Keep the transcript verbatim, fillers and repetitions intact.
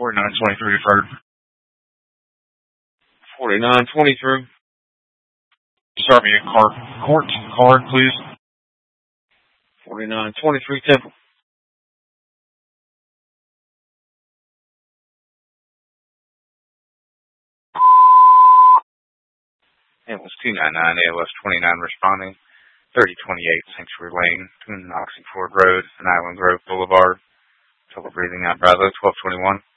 forty-nine twenty-three deferred. forty-nine twenty-three. Start me a card. Court card, please. forty-nine twenty-three Temple. It was two ninety-nine A L S twenty-nine responding. thirty twenty-eight Sanctuary Lane, between Oxy Ford Road and Island Grove Boulevard. Total breathing out Bravo twelve twenty-one.